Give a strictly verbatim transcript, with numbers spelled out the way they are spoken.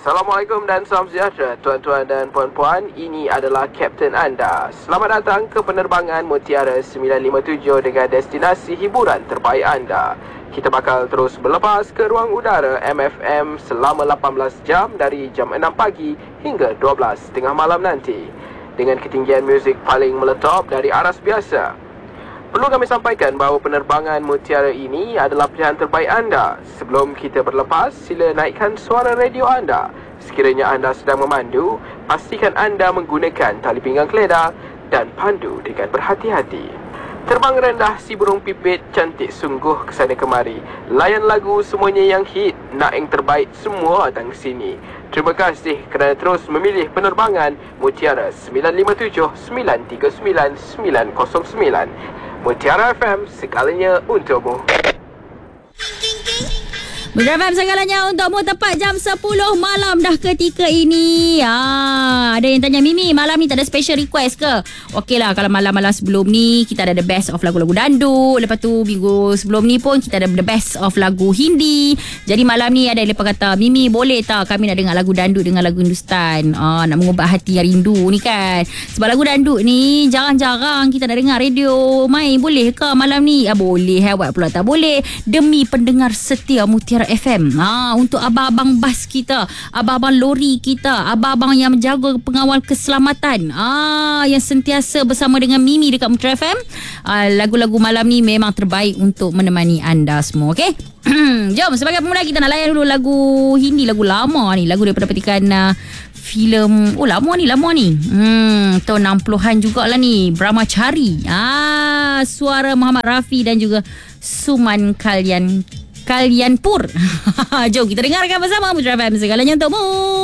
Assalamualaikum dan salam sejahtera tuan-tuan dan puan-puan. Ini adalah Kapten anda. Selamat datang ke penerbangan Mutiara sembilan lima tujuh dengan destinasi hiburan terbaik anda. Kita bakal terus berlepas ke ruang udara M F M selama lapan belas jam dari jam enam pagi hingga dua belas tengah malam nanti, dengan ketinggian muzik paling meletop dari aras biasa. Perlu kami sampaikan bahawa penerbangan Mutiara ini adalah pilihan terbaik anda. Sebelum kita berlepas, sila naikkan suara radio anda. Sekiranya anda sedang memandu, pastikan anda menggunakan tali pinggang keledar dan pandu dengan berhati-hati. Terbang rendah si burung pipit, cantik sungguh kesana kemari. Layan lagu semuanya yang hit, nak yang terbaik semua datang sini. Terima kasih kerana terus memilih penerbangan Mutiara sembilan lima tujuh sembilan tiga sembilan sembilan kosong sembilan. Mutiara F M, segalanya untukmu. Mutiara F M, segalanya untukmu. Tepat jam sepuluh malam dah ketika ini. Ah, ada yang tanya, Mimi, malam ni tak ada special request ke? Okey lah, kalau malam-malam sebelum ni kita ada the best of lagu-lagu dandut. Lepas tu minggu sebelum ni pun kita ada the best of lagu Hindi. Jadi malam ni ada yang lepas kata, Mimi boleh tak kami nak dengar lagu dandut dengan lagu Hindustan? Ah, nak mengubah hati yang rindu ni kan. Sebab lagu dandut ni jarang-jarang kita nak dengar radio. Mai, boleh ke malam ni? Ah, boleh. Hebat pula tak boleh. Demi pendengar setia Mutiara F M. Ha, untuk abang-abang bas kita, abang-abang lori kita, abang-abang yang menjaga pengawal keselamatan, ah, yang sentiasa bersama dengan Mimi dekat Mutiara F M. Ah, lagu-lagu malam ni memang terbaik untuk menemani anda semua, okey? Jom, sebagai pemula kita nak layan dulu lagu Hindi, lagu lama ni, lagu daripada petikan uh, filem, oh lama ni, lama ni. Hmm, tahun enam puluhan jugalah ni, Brahmachari. Ah, suara Muhammad Rafi dan juga Suman Kalyan Kalyanpur. Jom kita dengarkan bersama Mutiara F M, segalanya untukmu.